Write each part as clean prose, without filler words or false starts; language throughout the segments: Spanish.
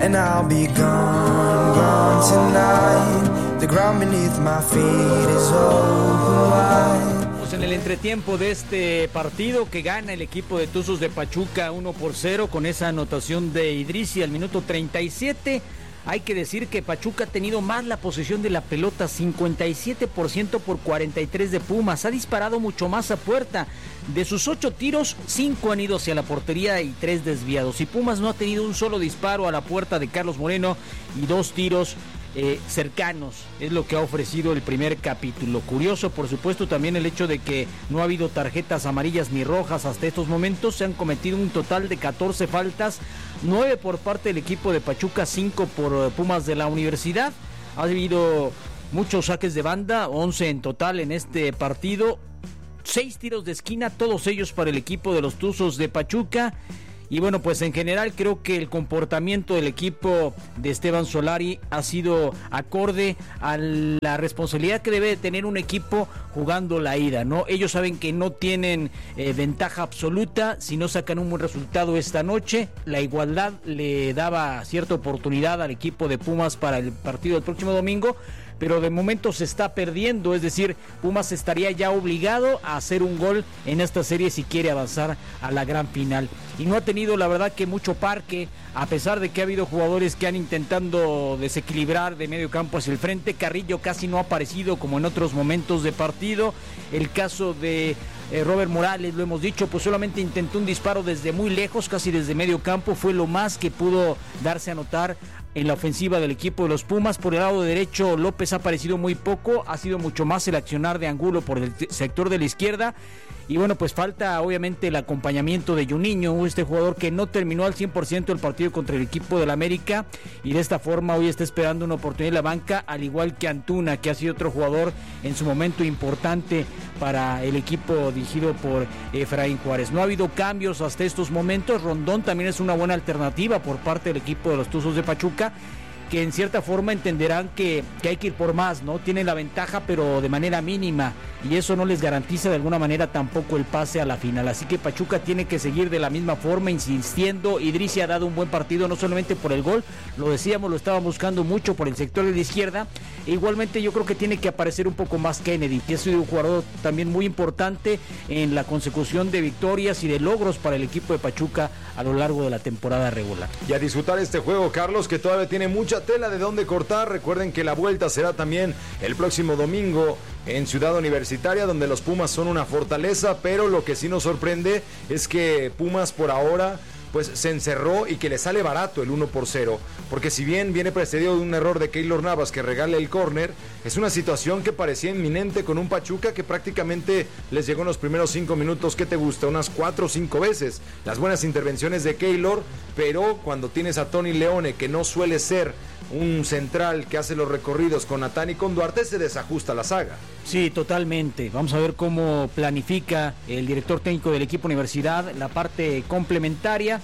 and I'll be gone, gone tonight. The ground beneath my feet is open wide. En el entretiempo de este partido que gana el equipo de Tuzos de Pachuca 1-0 con esa anotación de Idrissi al minuto 37. Hay que decir que Pachuca ha tenido más la posesión de la pelota, 57% por 43 de Pumas. Ha disparado mucho más a puerta. De sus 8 tiros, 5 han ido hacia la portería y 3 desviados. Y Pumas no ha tenido un solo disparo a la puerta de Carlos Moreno y 2 tiros cercanos. Es lo que ha ofrecido el primer capítulo. Curioso, por supuesto, también el hecho de que no ha habido tarjetas amarillas ni rojas hasta estos momentos. Se han cometido un total de 14 faltas, 9 por parte del equipo de Pachuca, 5 por Pumas de la Universidad. Ha habido muchos saques de banda, 11 en total en este partido, 6 tiros de esquina, todos ellos para el equipo de los Tuzos de Pachuca. Y bueno, pues en general creo que el comportamiento del equipo de Esteban Solari ha sido acorde a la responsabilidad que debe de tener un equipo jugando la ida, ¿no? Ellos saben que no tienen ventaja absoluta si no sacan un buen resultado esta noche. La igualdad le daba cierta oportunidad al equipo de Pumas para el partido del próximo domingo, pero de momento se está perdiendo, es decir, Pumas estaría ya obligado a hacer un gol en esta serie si quiere avanzar a la gran final. Y no ha tenido, la verdad, que mucho parque, a pesar de que ha habido jugadores que han intentado desequilibrar de medio campo hacia el frente. Carrillo casi no ha aparecido como en otros momentos de partido. El caso de Robert Morales, lo hemos dicho, pues solamente intentó un disparo desde muy lejos, casi desde medio campo, fue lo más que pudo darse a notar en la ofensiva del equipo de los Pumas. Por el lado derecho, López ha aparecido muy poco, ha sido mucho más el accionar de Angulo por el sector de la izquierda. Y bueno, pues falta obviamente el acompañamiento de Juninho, este jugador que no terminó al 100% el partido contra el equipo del América, y de esta forma hoy está esperando una oportunidad en la banca, al igual que Antuna, que ha sido otro jugador en su momento importante para el equipo dirigido por Efraín Juárez. No ha habido cambios hasta estos momentos. Rondón también es una buena alternativa por parte del equipo de los Tuzos de Pachuca, que en cierta forma entenderán que hay que ir por más, ¿no? Tienen la ventaja, pero de manera mínima, y eso no les garantiza de alguna manera tampoco el pase a la final. Así que Pachuca tiene que seguir de la misma forma, insistiendo. Idrissi ha dado un buen partido, no solamente por el gol, lo decíamos, lo estaban buscando mucho por el sector de la izquierda. E igualmente yo creo que tiene que aparecer un poco más Kennedy, que ha sido un jugador también muy importante en la consecución de victorias y de logros para el equipo de Pachuca a lo largo de la temporada regular. Y a disfrutar este juego, Carlos, que todavía tiene mucha tela de dónde cortar. Recuerden que la vuelta será también el próximo domingo en Ciudad Universitaria, donde los Pumas son una fortaleza, pero lo que sí nos sorprende es que Pumas por ahora pues se encerró y que le sale barato el 1-0, porque si bien viene precedido de un error de Keylor Navas que regala el córner, es una situación que parecía inminente con un Pachuca que prácticamente les llegó en los primeros 5 minutos, ¿qué te gusta? Unas 4 o 5 veces, las buenas intervenciones de Keylor, pero cuando tienes a Tony Leone, que no suele ser un central que hace los recorridos con Natán y con Duarte, se desajusta la saga. Sí, totalmente. Vamos a ver cómo planifica el director técnico del equipo Universidad la parte complementaria.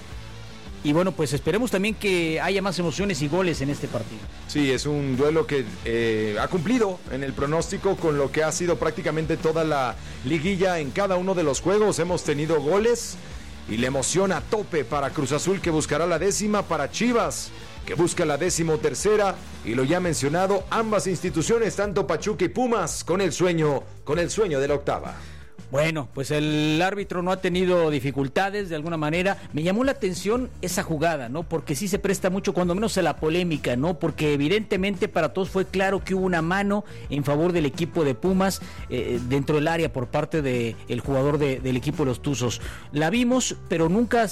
Y bueno, pues esperemos también que haya más emociones y goles en este partido. Sí, es un duelo que ha cumplido en el pronóstico con lo que ha sido prácticamente toda la liguilla. En cada uno de los juegos hemos tenido goles y la emoción a tope para Cruz Azul, que buscará la 10ª, para Chivas, que busca la 13ª, y lo ya mencionado, ambas instituciones, tanto Pachuca y Pumas, con el sueño de la 8ª. Bueno, pues el árbitro no ha tenido dificultades de alguna manera. Me llamó la atención esa jugada, ¿no? Porque sí se presta mucho, cuando menos, a la polémica, ¿no? Porque evidentemente para todos fue claro que hubo una mano en favor del equipo de Pumas dentro del área por parte del jugador del equipo de los Tuzos. La vimos, pero nunca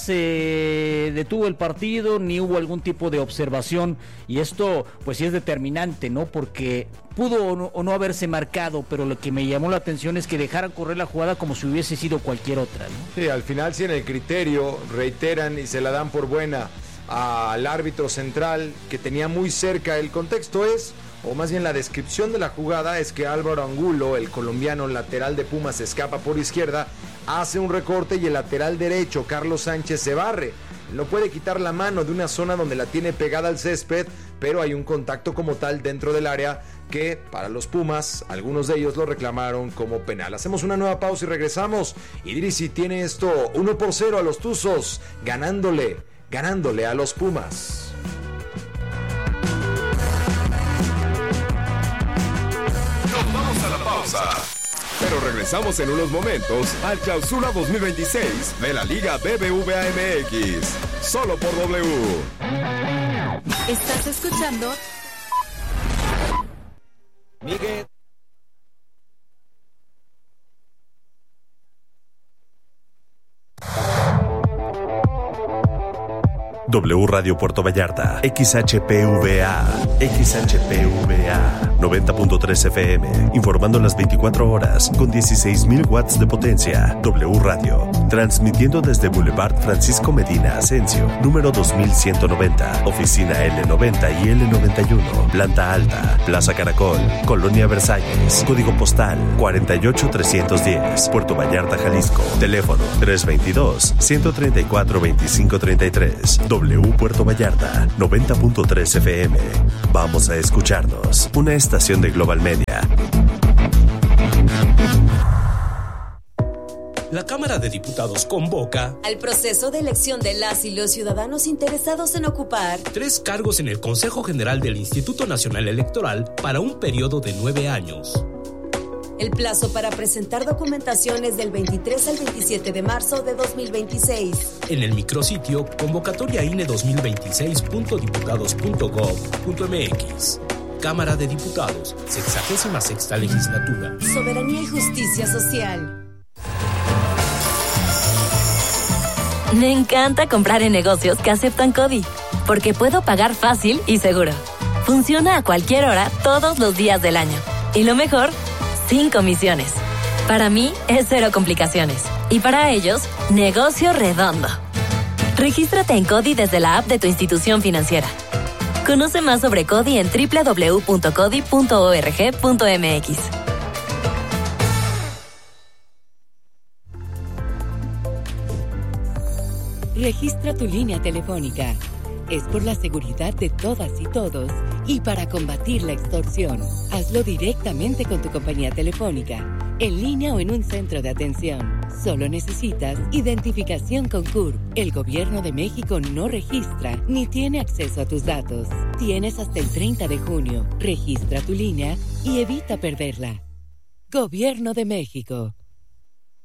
se detuvo el partido, ni hubo algún tipo de observación, y esto pues sí es determinante, ¿no? Porque pudo o no haberse marcado, pero lo que me llamó la atención es que dejaran correr la jugada como si hubiese sido cualquier otra, ¿no? Sí, al final sí en el criterio reiteran y se la dan por buena al árbitro central, que tenía muy cerca. El contexto es, o más bien la descripción de la jugada, es que Álvaro Angulo, el colombiano lateral de Pumas, escapa por izquierda, hace un recorte y el lateral derecho, Carlos Sánchez, se barre. No puede quitar la mano de una zona donde la tiene pegada al césped, pero hay un contacto como tal dentro del área que para los Pumas, algunos de ellos lo reclamaron como penal. Hacemos una nueva pausa y regresamos. Idrissi tiene esto 1-0 a los Tuzos, ganándole a los Pumas. pausa. Pero regresamos en unos momentos al Clausura 2026 de la Liga BBVA MX. Solo por W. Estás escuchando Miguel. W Radio Puerto Vallarta, XHPVA, 90.3 FM, informando las 24 horas con 16.000 watts de potencia. W Radio, transmitiendo desde Boulevard Francisco Medina Asensio, número 2190, oficina L90 y L91, planta alta, Plaza Caracol, Colonia Versalles, código postal 48310, Puerto Vallarta, Jalisco, teléfono 322-134-2533. W Puerto Vallarta, 90.3 FM. Vamos a escucharnos. Una estación de Global Media. La Cámara de Diputados convoca al proceso de elección de las y los ciudadanos interesados en ocupar 3 cargos en el Consejo General del Instituto Nacional Electoral para un periodo de 9 años. El plazo para presentar documentación es del 23 al 27 de marzo de 2026. En el micrositio convocatoria.ine2026.diputados.gov.mx. Cámara de Diputados, 66ª Legislatura. Soberanía y justicia social. Me encanta comprar en negocios que aceptan CODI, porque puedo pagar fácil y seguro. Funciona a cualquier hora, todos los días del año. Y lo mejor, sin comisiones. Para mí es 0 complicaciones. Y para ellos, negocio redondo. Regístrate en CODI desde la app de tu institución financiera. Conoce más sobre CODI en www.codi.org.mx. Registra tu línea telefónica. Es por la seguridad de todas y todos y para combatir la extorsión. Hazlo directamente con tu compañía telefónica, en línea o en un centro de atención. Solo necesitas identificación con CURP. El Gobierno de México no registra ni tiene acceso a tus datos. Tienes hasta el 30 de junio. Registra tu línea y evita perderla. Gobierno de México.